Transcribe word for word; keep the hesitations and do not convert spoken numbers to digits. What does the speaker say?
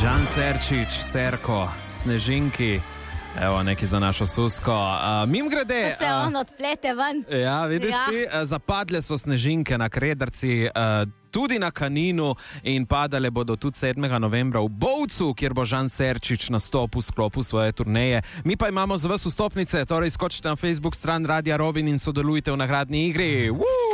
Žan Serčič, Serko, Snežinki, evo neki za našo Susko. Uh, mim grede... To se on odplete ven. Ja, vidiš Ja. ti, uh, zapadle so snežinke na Krederci, uh, tudi na Kaninu in padale bodo tudi sedmega novembra v Bovcu, kjer bo Žan Serčič nastopil v sklopu svoje turneje. Mi pa imamo za vas vstopnice, torej skočite na Facebook stran Radia Robin in sodelujte v nagradni igri. Woo!